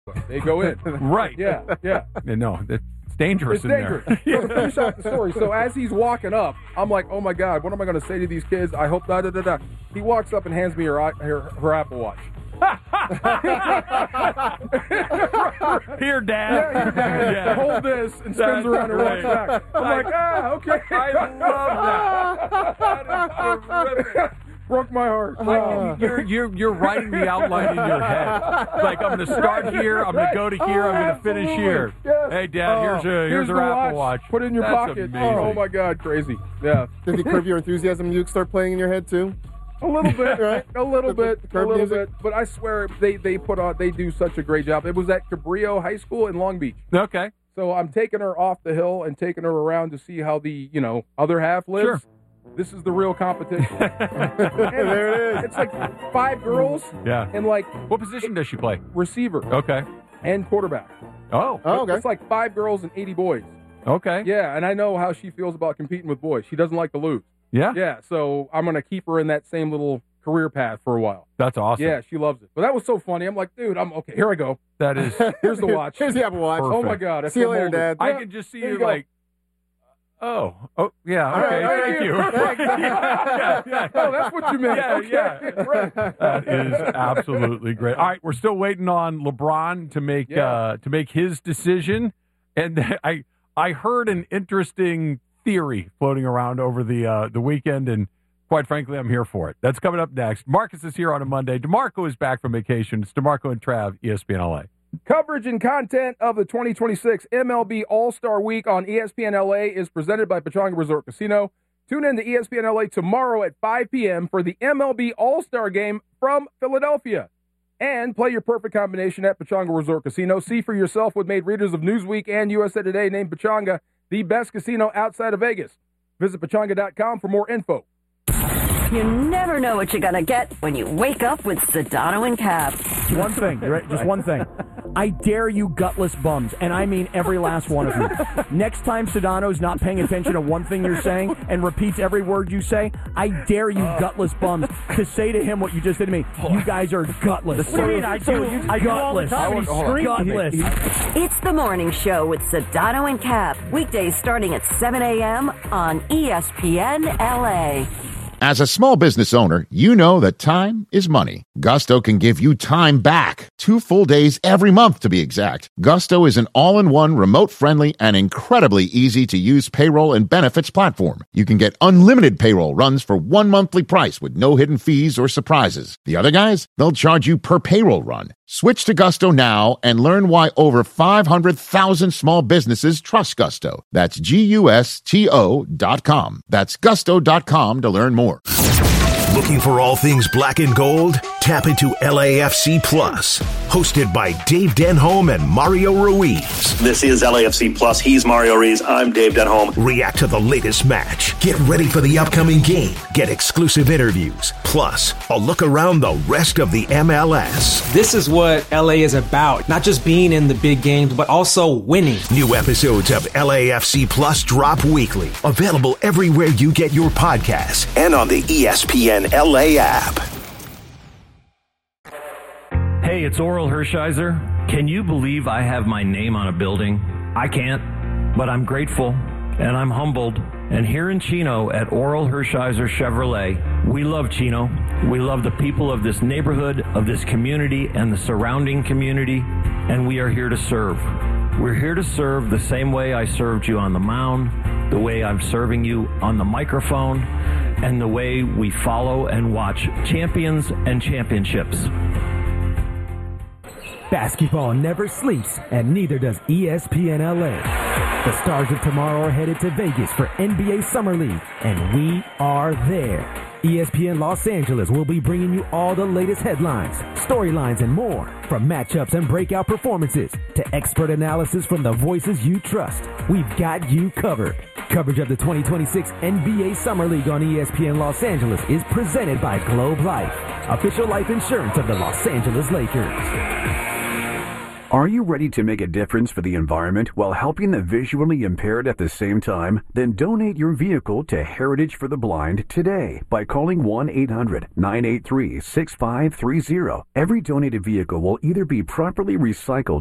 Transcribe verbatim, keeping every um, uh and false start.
They go in. Right. Yeah, yeah. No, it's dangerous It's in dangerous. there. So to finish out the story, so as he's walking up, I'm like, oh my God, what am I going to say to these kids? I hope da da da da. He walks up and hands me her her, her Apple Watch. Here, Dad. Yeah, here, Dad. Yeah. Hold this and spins That's around and walks great. back. I'm like, ah, okay. I love that. That is terrific. Broke my heart. I can, you're, you're, you're writing the outline in your head. Like, I'm going to start here, I'm going to go to here, I'm going to finish here. Yes. Hey, Dad, here's, a, here's, Here's our the Apple Watch. Put it in your That's pocket. amazing. Oh, my God, crazy. Yeah. Did he curb your enthusiasm? You start playing in your head too. A little bit, Right? A little The- the bit, a curb little music? bit. But I swear, they they put on, they do such a great job. It was at Cabrillo High School in Long Beach. Okay. So I'm taking her off the hill and taking her around to see how the, you know, other half lives. Sure. This is the real competition. There it is. It's like five girls Yeah. and like What position does she play? receiver Okay. and quarterback. Oh. Oh, okay. It's like five girls and eighty boys. Okay. Yeah, and I know how she feels about competing with boys. She doesn't like to lose. Yeah. Yeah, so I'm going to keep her in that same little career path for a while. That's awesome. Yeah, she loves it. But that was so funny. I'm like, dude, I'm okay. Here I go. That is. Here's the watch. Here's the Apple Watch. Perfect. Oh my God. I See you feel later, molded. Dad. I Yeah, can just see there you, you go. like, oh, oh, yeah, All okay, right, thank you. right, exactly. yeah, yeah. Oh, that's what you meant. Yeah, okay. yeah. Right. That is absolutely great. All right, we're still waiting on LeBron to make Yeah. uh, to make his decision, and I I heard an interesting theory floating around over the uh, the weekend, and quite frankly, I'm here for it. That's coming up next. Marcus is here on a Monday. DeMarco is back from vacation. It's DeMarco and Trav, E S P N L A. Coverage and content of the twenty twenty-six M L B All-Star Week on E S P N L A is presented by Pechanga Resort Casino. Tune in to E S P N L A tomorrow at five p.m. for the M L B All-Star Game from Philadelphia. And play your perfect combination at Pechanga Resort Casino. See for yourself what made readers of Newsweek and U S A Today name Pechanga the best casino outside of Vegas. Visit Pechanga dot com for more info. You never know what you're going to get when you wake up with Sedano and Cap. One thing, right? Just one thing. I dare you gutless bums, and I mean every last one of you. Next time Sedano's not paying attention to one thing you're saying and repeats every word you say, I dare you gutless bums to say to him what you just did to me. You guys are gutless. What do you mean? I do. I do all the Gutless. time. He's screaming. Gutless. It's the morning show with Sedano and Cap. Weekdays starting at seven a.m. on E S P N L A. As a small business owner, you know that time is money. Gusto can give you time back. Two full days every month, to be exact. Gusto is an all-in-one, remote-friendly, and incredibly easy-to-use payroll and benefits platform. You can get unlimited payroll runs for one monthly price with no hidden fees or surprises. The other guys, they'll charge you per payroll run. Switch to Gusto now and learn why over five hundred thousand small businesses trust Gusto. That's G U S T O dot com. That's gusto dot com to learn more. Looking for all things black and gold? Tap into L A F C Plus, hosted by Dave Denholm and Mario Ruiz. This is L A F C Plus. He's Mario Ruiz. I'm Dave Denholm. React to the latest match. Get ready for the upcoming game. Get exclusive interviews. Plus, a look around the rest of the M L S. This is what L A is about. Not just being in the big games, but also winning. New episodes of L A F C Plus drop weekly. Available everywhere you get your podcasts and on the E S P N L A app. Hey, it's Oral Hershiser. Can you believe I have my name on a building? I can't, but I'm grateful and I'm humbled. And here in Chino at Oral Hershiser Chevrolet, we love Chino. We love the people of this neighborhood, of this community, and the surrounding community, and we are here to serve. We're here to serve the same way I served you on the mound, the way I'm serving you on the microphone, and the way we follow and watch champions and championships. Basketball never sleeps, and neither does E S P N L A. The stars of tomorrow are headed to Vegas for N B A Summer League, and we are there. E S P N Los Angeles will be bringing you all the latest headlines, storylines, and more. From matchups and breakout performances to expert analysis from the voices you trust, we've got you covered. Coverage of the twenty twenty-six N B A Summer League on E S P N Los Angeles is presented by Globe Life, official life insurance of the Los Angeles Lakers. Are you ready to make a difference for the environment while helping the visually impaired at the same time? Then donate your vehicle to Heritage for the Blind today by calling one eight hundred nine eight three six five three zero. Every donated vehicle will either be properly recycled